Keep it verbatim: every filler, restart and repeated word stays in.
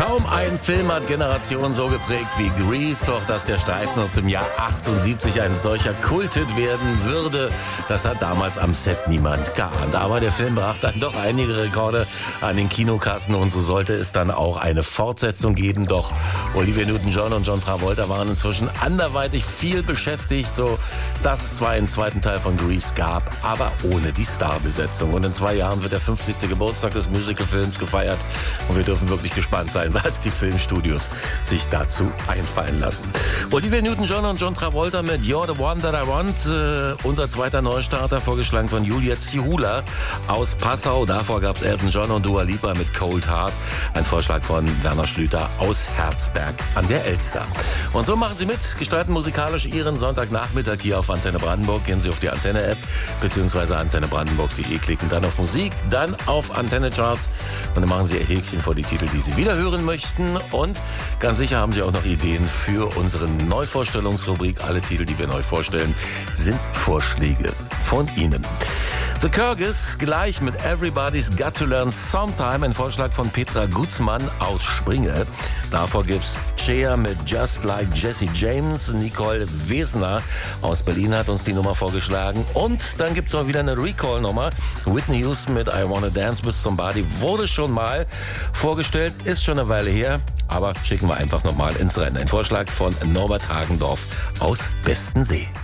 Kaum ein Film hat Generationen so geprägt wie Grease, doch dass der Streifen aus dem Jahr achtundsiebzig ein solcher Kulthit werden würde, das hat damals am Set niemand geahnt. Aber der Film brach dann doch einige Rekorde an den Kinokassen und so sollte es dann auch eine Fortsetzung geben. Doch Olivia Newton-John und John Travolta waren inzwischen anderweitig viel beschäftigt, so dass es zwar einen zweiten Teil von Grease gab, aber ohne die Starbesetzung. Und in zwei Jahren wird der fünfzigste Geburtstag des Musicalfilms gefeiert und wir dürfen wirklich gespannt sein, was die Filmstudios sich dazu einfallen lassen. Olivia Newton-John und John Travolta mit You're the One That I Want. Äh, unser zweiter Neustarter, vorgeschlagen von Julia Zihula aus Passau. Davor gab es Elton John und Dua Lipa mit Cold Heart. Ein Vorschlag von Werner Schlüter aus Herzberg an der Elster. Und so machen Sie mit, gestalten musikalisch Ihren Sonntagnachmittag hier auf Antenne Brandenburg. Gehen Sie auf die Antenne-App bzw. antenne brandenburg punkt de, klicken dann auf Musik, dann auf Antenne Charts und dann machen Sie Ihr Häkchen vor die Titel, die Sie wieder hören möchten. Und ganz sicher haben Sie auch noch Ideen für unsere Neuvorstellungsrubrik. Alle Titel, die wir neu vorstellen, sind Vorschläge von Ihnen. The Kyrgyz gleich mit Everybody's Got to Learn Sometime, ein Vorschlag von Petra Gutzmann aus Springe. Davor gibt's Cher mit Just Like Jesse James. Nicole Wesner aus Berlin hat uns die Nummer vorgeschlagen. Und dann gibt's noch wieder eine Recall-Nummer. Whitney Houston mit I Wanna Dance with Somebody wurde schon mal vorgestellt, ist schon eine Weile her. Aber schicken wir einfach nochmal ins Rennen. Ein Vorschlag von Norbert Hagendorf aus Bestensee.